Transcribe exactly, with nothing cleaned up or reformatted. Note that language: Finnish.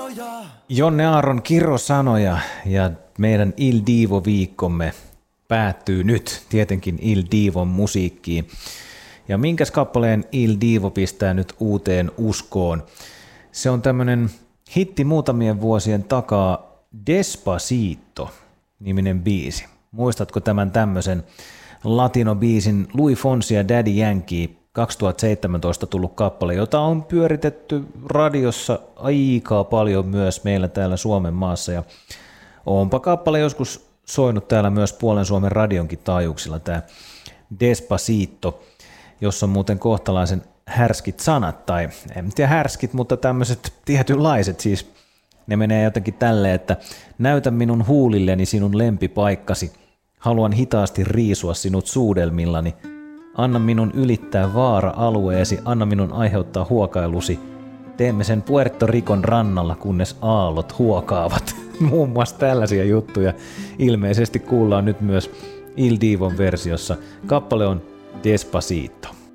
Jonne Aaron kirosanoja ja meidän Il Divo-viikkomme päättyy nyt tietenkin Il Divon musiikkiin. Ja minkäs kappaleen Il Divo pistää nyt uuteen uskoon? Se on tämmönen hitti muutamien vuosien takaa, Despacito-niminen biisi. Muistatko tämän tämmöisen latino-biisin Luis Fonsi ja Daddy Yankee kaksituhattaseitsemäntoista tullut kappale, jota on pyöritetty radiossa aika paljon myös meillä täällä Suomen maassa. Ja onpa kappale joskus soinut täällä myös Puolen Suomen radionkin taajuuksilla, tämä Despacito, jossa on muuten kohtalaisen härskit sanat, tai en tiedä härskit, mutta tämmöiset tietynlaiset, siis ne menee jotenkin tälleen, että näytä minun huulilleni sinun lempipaikkasi, haluan hitaasti riisua sinut suudelmillani, anna minun ylittää vaara-alueesi, anna minun aiheuttaa huokailusi, teemme sen Puerto Ricon rannalla, kunnes aallot huokaavat. Muun muassa tällaisia juttuja ilmeisesti kuullaan nyt myös Il Divon versiossa. Kappale on Despacito.